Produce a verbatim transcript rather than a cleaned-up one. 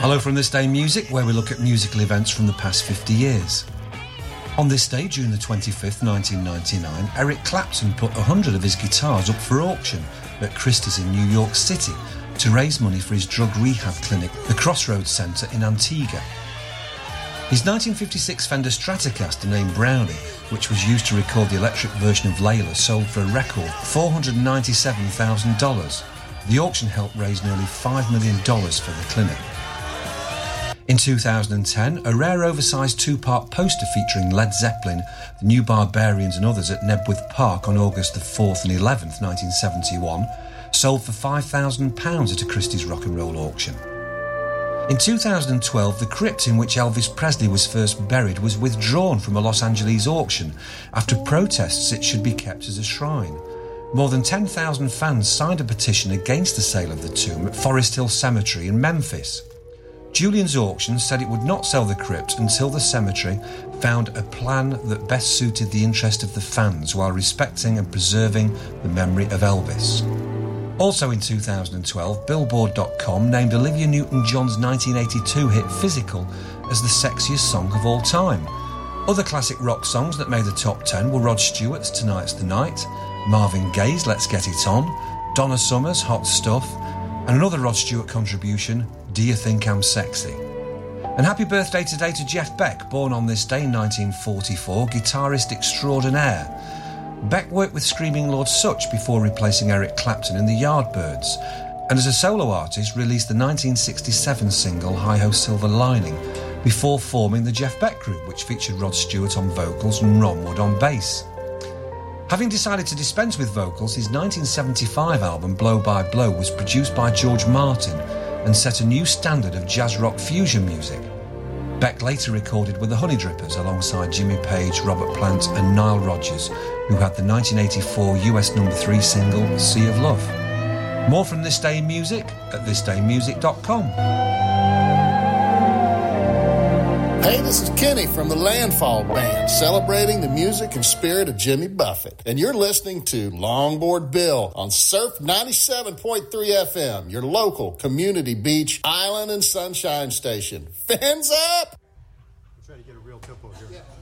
Hello from This Day Music, where we look at musical events from the past fifty years. On this day, June the twenty-fifth, nineteen ninety-nine, Eric Clapton put one hundred of his guitars up for auction at Christie's in New York City to raise money for his drug rehab clinic, the Crossroads Centre in Antigua. His nineteen fifty-six Fender Stratocaster named Brownie, which was used to record the electric version of Layla, sold for a record four hundred ninety-seven thousand dollars. The auction helped raise nearly five million dollars for the clinic. In two thousand ten, a rare oversized two-part poster featuring Led Zeppelin, the New Barbarians and others at Knebworth Park on August the fourth and eleventh, nineteen seventy-one, sold for five thousand pounds at a Christie's Rock and Roll auction. In two thousand twelve, the crypt in which Elvis Presley was first buried was withdrawn from a Los Angeles auction after protests it should be kept as a shrine. More than ten thousand fans signed a petition against the sale of the tomb at Forest Hill Cemetery in Memphis. Julian's Auction said it would not sell the crypt until the cemetery found a plan that best suited the interest of the fans while respecting and preserving the memory of Elvis. Also in two thousand twelve, Billboard dot com named Olivia Newton-John's nineteen eighty-two hit Physical as the sexiest song of all time. Other classic rock songs that made the top ten were Rod Stewart's Tonight's the Night, Marvin Gaye's Let's Get It On, Donna Summer's Hot Stuff, and another Rod Stewart contribution, Do You Think I'm Sexy? And happy birthday today to Jeff Beck, born on this day in nineteen forty-four, guitarist extraordinaire. Beck worked with Screaming Lord Sutch before replacing Eric Clapton in the Yardbirds, and as a solo artist released the nineteen sixty-seven single Hi-Ho Silver Lining before forming the Jeff Beck Group, which featured Rod Stewart on vocals and Ron Wood on bass. Having decided to dispense with vocals, his nineteen seventy-five album Blow by Blow was produced by George Martin and set a new standard of jazz rock fusion music. Beck later recorded with the Honey Drippers alongside Jimmy Page, Robert Plant and Nile Rodgers, who had the nineteen eighty-four U S number three single Sea of Love. More from This Day in Music at this day music dot com. Hey, this is Kenny from the Landfall Band, celebrating the music and spirit of Jimmy Buffett. And you're listening to Longboard Bill on Surf ninety-seven point three F M, your local community beach, island, and sunshine station. Fins up! Try to get a real tempo here. Yeah.